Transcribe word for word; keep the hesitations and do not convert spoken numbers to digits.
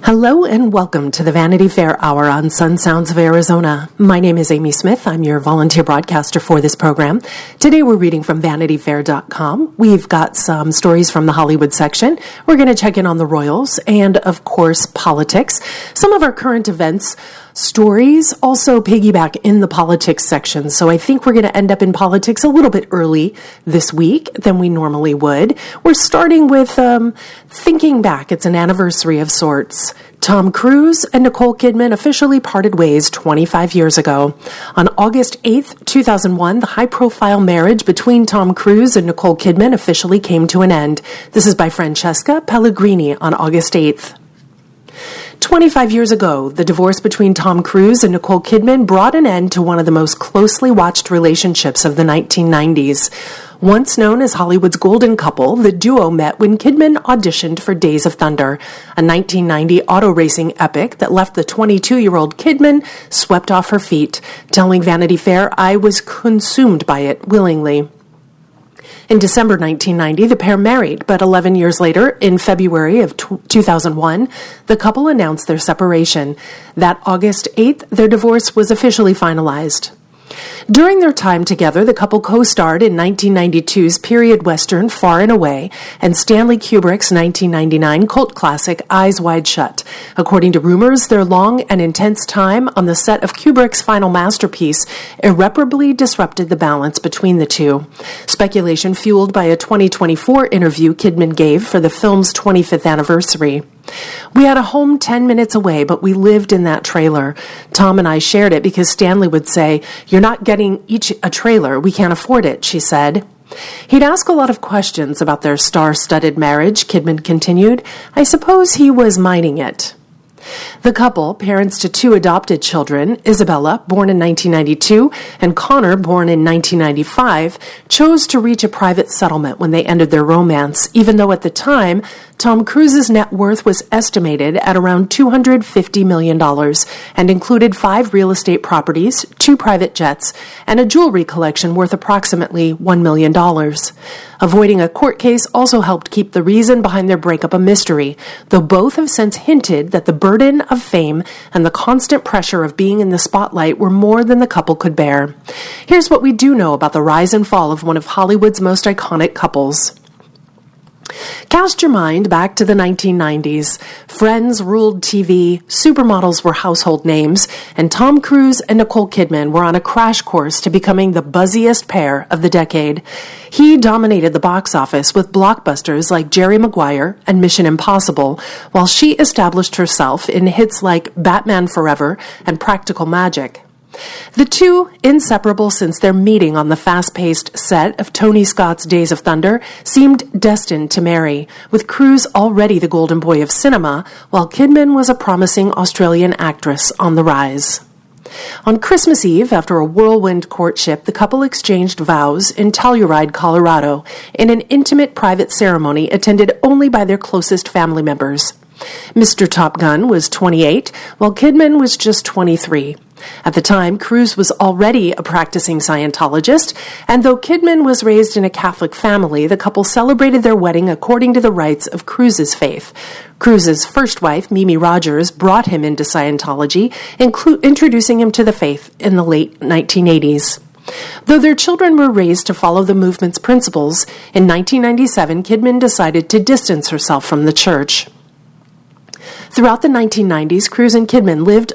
Hello and welcome to the Vanity Fair Hour on Sun Sounds of Arizona. My name is Amy Smith. I'm your volunteer broadcaster for this program. Today we're reading from vanity fair dot com. We've got some stories from the Hollywood section. We're going to check in on the Royals and, of course, politics. Some of our current events stories also piggyback in the politics section. So I think we're going to end up in politics a little bit early this week than we normally would. We're starting with um, thinking back. It's an anniversary of sorts. Tom Cruise and Nicole Kidman officially parted ways twenty-five years ago. On August eighth, two thousand one, the high-profile marriage between Tom Cruise and Nicole Kidman officially came to an end. This is by Francesca Pellegrini on August eighth. twenty-five years ago, the divorce between Tom Cruise and Nicole Kidman brought an end to one of the most closely watched relationships of the nineteen nineties. Once known as Hollywood's golden couple, the duo met when Kidman auditioned for Days of Thunder, a nineteen ninety auto racing epic that left the twenty-two-year-old Kidman swept off her feet, telling Vanity Fair, "I was consumed by it willingly." In December nineteen ninety, the pair married, but eleven years later, in February of two thousand one, the couple announced their separation. That August eighth, their divorce was officially finalized. During their time together, the couple co-starred in nineteen ninety-two's period western Far and Away and Stanley Kubrick's nineteen ninety-nine cult classic Eyes Wide Shut. According to rumors, their long and intense time on the set of Kubrick's final masterpiece irreparably disrupted the balance between the two. Speculation fueled by a twenty twenty-four interview Kidman gave for the film's twenty-fifth anniversary. "We had a home ten minutes away, but we lived in that trailer. Tom and I shared it because Stanley would say, 'You're not getting each a trailer. We can't afford it,' she said." He'd ask a lot of questions about their star-studded marriage, Kidman continued. "I suppose he was mining it." The couple, parents to two adopted children, Isabella, born in nineteen ninety-two, and Connor, born in nineteen ninety-five, chose to reach a private settlement when they ended their romance, even though at the time, Tom Cruise's net worth was estimated at around two hundred fifty million dollars and included five real estate properties, two private jets, and a jewelry collection worth approximately one million dollars. Avoiding a court case also helped keep the reason behind their breakup a mystery, though both have since hinted that the burden of fame and the constant pressure of being in the spotlight were more than the couple could bear. Here's what we do know about the rise and fall of one of Hollywood's most iconic couples. Cast your mind back to the nineteen nineties. Friends ruled T V, supermodels were household names, and Tom Cruise and Nicole Kidman were on a crash course to becoming the buzziest pair of the decade. He dominated the box office with blockbusters like Jerry Maguire and Mission Impossible, while she established herself in hits like Batman Forever and Practical Magic. The two, inseparable since their meeting on the fast-paced set of Tony Scott's Days of Thunder, seemed destined to marry, with Cruise already the golden boy of cinema, while Kidman was a promising Australian actress on the rise. On Christmas Eve, after a whirlwind courtship, the couple exchanged vows in Telluride, Colorado, in an intimate private ceremony attended only by their closest family members. Mister Top Gun was twenty-eight, while Kidman was just twenty-three. At the time, Cruise was already a practicing Scientologist, and though Kidman was raised in a Catholic family, the couple celebrated their wedding according to the rites of Cruise's faith. Cruise's first wife, Mimi Rogers, brought him into Scientology, inclu- introducing him to the faith in the late nineteen eighties. Though their children were raised to follow the movement's principles, in nineteen ninety-seven, Kidman decided to distance herself from the church. Throughout the nineteen nineties, Cruise and Kidman lived